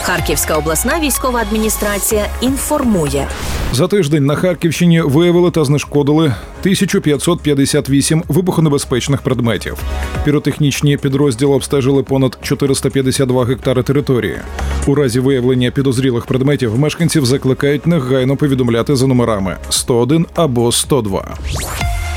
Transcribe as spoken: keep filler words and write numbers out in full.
Харківська обласна військова адміністрація інформує. За тиждень на Харківщині виявили та знешкодили тисячу п'ятсот п'ятдесят вісім вибухонебезпечних предметів. Піротехнічні підрозділи обстежили понад чотириста п'ятдесят два гектари території. У разі виявлення підозрілих предметів мешканців закликають негайно повідомляти за номерами сто один або сто два.